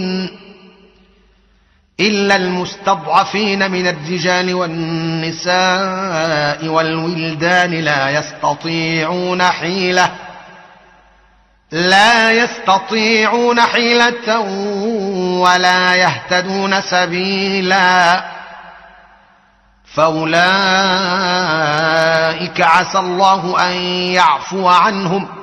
إلا المستضعفين من الرجال والنساء والولدان لا يستطيعون حيلة ولا يهتدون سبيلا، فأولئك عسى الله أن يعفو عنهم